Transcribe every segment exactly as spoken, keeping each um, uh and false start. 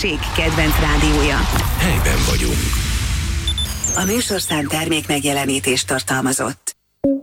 község kedvenc rádiója. Helyben vagyunk. A műsorszám termék megjelenítést tartalmazott.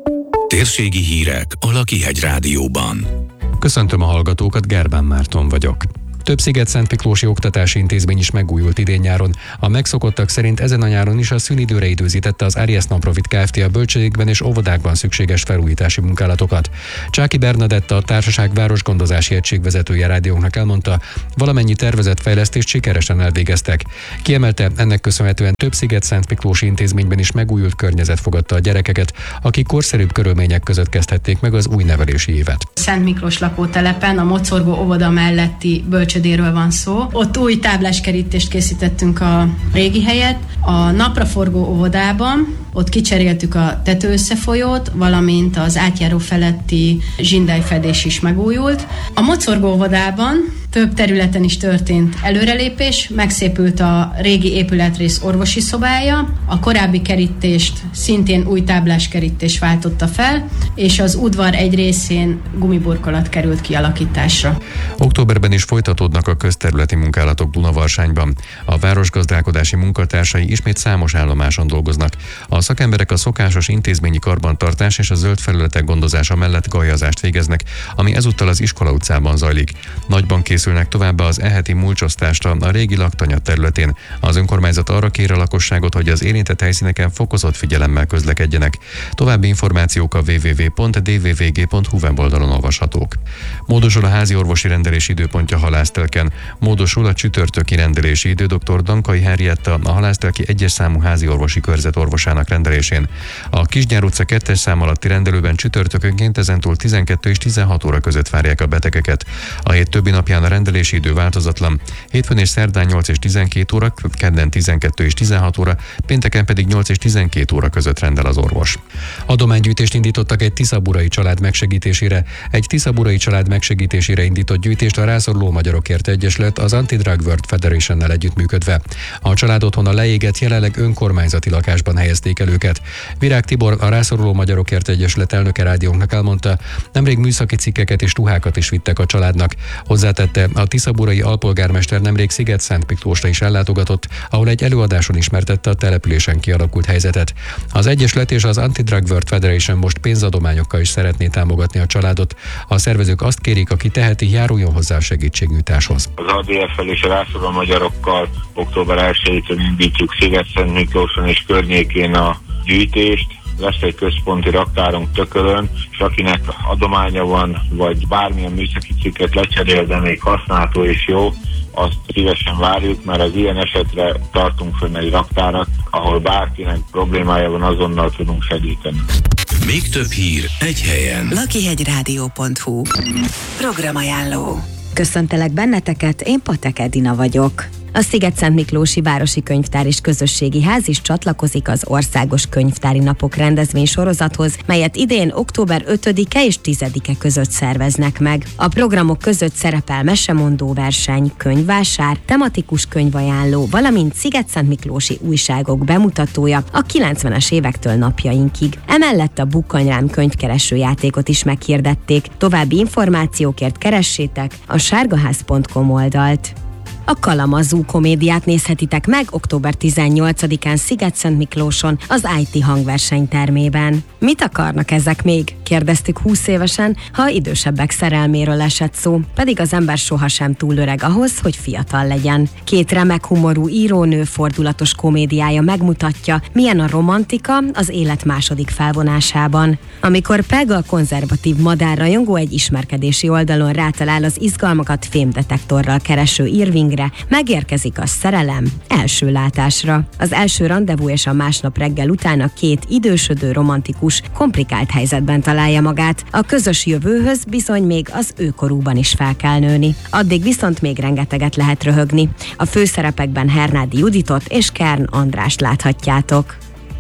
Térségi hírek a Lakihegy Rádióban. Köszöntöm a hallgatókat, Gerbán Márton vagyok. Több Sziget-Szentmiklósi Oktatási Intézmény is megújult idén-nyáron. A megszokottak szerint ezen a nyáron is a szünidőre időzítette az Arias Naprofit Kft. A bölcsődékben és óvodákban szükséges felújítási munkálatokat. Csáki Bernadetta, a társaság városgondozási egység vezetője rádiónknak elmondta, valamennyi tervezett fejlesztést sikeresen elvégeztek. Kiemelte, ennek köszönhetően több Sziget-Szentmiklósi Intézményben is megújult környezet fogadta a gyerekeket, akik korszerűbb körülmények között kezdhették meg az új nevelési évet. Szent Miklós lakótelepen a Mocorgó óvoda melletti bölcsödéről van szó. Ott új tábláskerítést készítettünk a régi helyet. A napraforgó óvodában ott kicseréltük a tetőösszefolyót, valamint az átjáró feletti zsindályfedés is megújult. A Mocorgó óvodában több területen is történt előrelépés, megszépült a régi épületrész orvosi szobája, a korábbi kerítést szintén új tábláskerítés váltotta fel, és az udvar egy részén gumiburkolat került kialakításra. Októberben is folytatódnak a közterületi munkálatok Dunavarságban. A városgazdálkodási munkatársai ismét számos állomáson dolgoznak. A szakemberek a szokásos intézményi karbantartás és a zöld felületek gondozása mellett galjazást végeznek, ami ezúttal az Iskola utcában zajlik. Nagyban készülnek továbbá az e-heti mulcsosztásra a régi laktanya területén. Az önkormányzat arra kér a lakosságot, hogy az érintett helyszíneken fokozott figyelemmel közlekedjenek. További információk a double-u double-u double-u pont d v v g pont h u weboldalon olvashatók. Módosul a házi orvosi rendelési időpontja Halásztelken. Módosul a csütörtöki rendelési idő dr. Dankai Henrietta, a Halásztelki egyes számú házi orvosi körzet orvosának rendelésén. A Kisgyár utca kettes szám alatti rendelőben csütörtökönként ezentúl tizenkettő és tizenhat óra között várják a betegeket. A hét többi napján a rendelési idő változatlan. Hétfőn és szerdán nyolc és tizenkét óra, kedden tizenkettő és tizenhat óra, pénteken pedig nyolc és tizenkét óra között rendel az orvos. Adománygyűjtést indítottak egy tiszaburai család megsegítésére. Egy tiszaburai család megsegítésére indított gyűjtést a Rászoruló Magyarokért Egyesület az Anti-Drug World Federationnel együttműködve. A család otthona leégett, jelenleg önkormányzati lakásban helyezték el őket. Virág Tibor, a Rászoruló Magyarokért Egyesület elnöke rádiónknak elmondta, nemrég műszaki cikkeket és ruhákat is vittek a családnak. Hozzátette, a tiszaburai alpolgármester nemrég Sziget-Szentmiklósra is ellátogatott, ahol egy előadáson ismertette a településen kialakult helyzetet. Az Egyesület és az Anti-Drug World Federation most pénzadományokkal is szeretné támogatni a családot. A szervezők azt kérik, aki teheti, járuljon hozzá a segítségnyújtáshoz. Az á dé ef-fel és a Rászoruló Magyarokkal október elsejétől indítjuk Sziget-Szentmiklóson és környékén a gyűjtést. Lesz egy központi raktárunk Tökölön, és akinek adománya van, vagy bármilyen műszaki cikket lecserél, de még használható és jó, azt szívesen várjuk, mert az ilyen esetre tartunk fönn egy raktárat, ahol bárkinek problémája van, azonnal tudunk segíteni. Még több hír egy helyen. lakihegyrádió pont h u Programajánló. Köszöntelek benneteket, én Patek Edina vagyok. A Sziget-Szentmiklósi Városi Könyvtár és Közösségi Ház is csatlakozik az Országos Könyvtári Napok rendezvény sorozathoz, melyet idén október ötödike és tizedike között szerveznek meg. A programok között szerepel mesemondó verseny, könyvvásár, tematikus könyvajánló, valamint Sziget-Szentmiklósi újságok bemutatója a kilencvenes évektől napjainkig. Emellett a Bukkanyrám könyvkereső játékot is meghirdették. További információkért keressétek a sárgaház pont com oldalt. A Kalamazoo komédiát nézhetitek meg október tizennyolcadikán Sziget-Szentmiklóson az i té hangverseny termében. Mit akarnak ezek még? Kérdeztük húsz évesen, ha idősebbek szerelméről esett szó, pedig az ember sohasem túl öreg ahhoz, hogy fiatal legyen. Két remek humorú írónő fordulatos komédiája megmutatja, milyen a romantika az élet második felvonásában. Amikor Peg, a konzervatív madárrajongó egy ismerkedési oldalon rátalál az izgalmakat fémdetektorral kereső Irvingre, megérkezik a szerelem első látásra. Az első randevú és a másnap reggel után a két idősödő romantikus komplikált helyzetben találja magát. A közös jövőhöz bizony még az őkorúban is fel kell nőni. Addig viszont még rengeteget lehet röhögni. A főszerepekben Hernádi Juditot és Kern Andrást láthatjátok.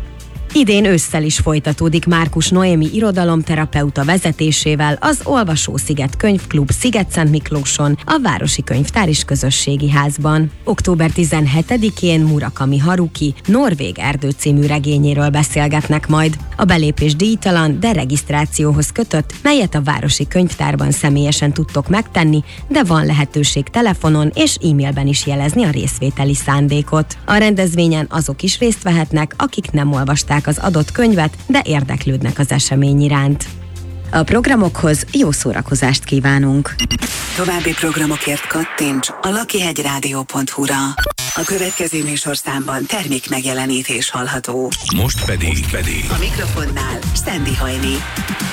Idén ősszel is folytatódik Márkus Noémi irodalomterapeuta vezetésével az Olvasósziget Könyvklub Szigetszentmiklóson, a Városi Könyvtár és Közösségi Házban. október tizenhetedikén Murakami Haruki Norvég erdő című regényéről beszélgetnek majd. A belépés díjtalan, de regisztrációhoz kötött, melyet a Városi Könyvtárban személyesen tudtok megtenni, de van lehetőség telefonon és e-mailben is jelezni a részvételi szándékot. A rendezvényen azok is részt vehetnek, akik nem olvasták az adott könyvet, de érdeklődnek az esemény iránt. A programokhoz jó szórakozást kívánunk. További programokért kattints a lakihegyrádió pont hu-ra. A következő műsorszámban termék megjelenítés hallható. Most pedig, pedig a mikrofonnál Szendi Hajni.